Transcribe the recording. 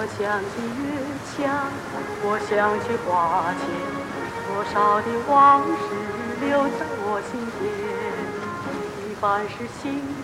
想起月墙，我想起花前，多少的往事留在我心田。一半是心